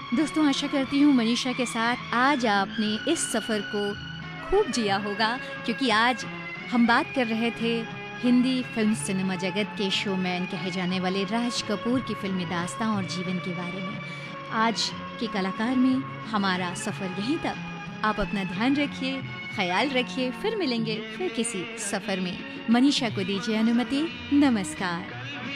दोस्तों, आशा करती हूँ मनीषा के साथ आज आपने इस सफ़र को खूब जिया होगा, क्योंकि आज हम बात कर रहे थे हिंदी फिल्म सिनेमा जगत के शोमैन कहे जाने वाले राज कपूर की फिल्मी दास्तां और जीवन के बारे में। आज के कलाकार में हमारा सफ़र यहीं तक। आप अपना ध्यान रखिए, ख्याल रखिए, फिर मिलेंगे फिर किसी सफ़र में। मनीषा को दीजिए अनुमति। नमस्कार।